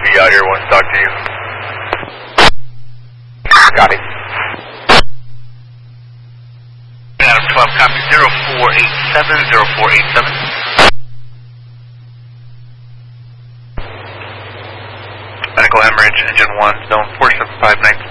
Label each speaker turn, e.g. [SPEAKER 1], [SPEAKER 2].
[SPEAKER 1] be out here, wants to talk to you.
[SPEAKER 2] Copy.
[SPEAKER 3] Adam 12, copy 0487, 0487.
[SPEAKER 1] Medical hemorrhage, engine 1, zone 47596.